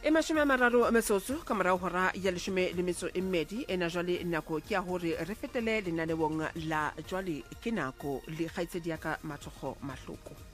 e mashome a mararo metsotso ka morao hora ya leshome le metso e mmedi ena jwale nako ke ya hore re fetele lenanewong la jwale ke nako le kgaitsedi ya ka Matsogo Mahloko.